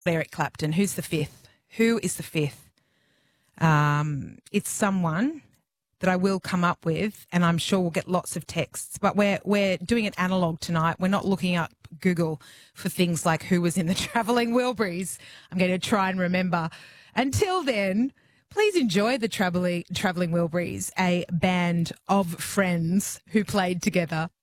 Eric Clapton. Who's the fifth? Who is the fifth? It's someone that I will come up with, and I'm sure we'll get lots of texts. But we're doing it analog tonight. We're not looking up Google for things like who was in the Travelling Wilburys. I'm going to try and remember. Until then, please enjoy the Travelling Wilburys, a band of friends who played together.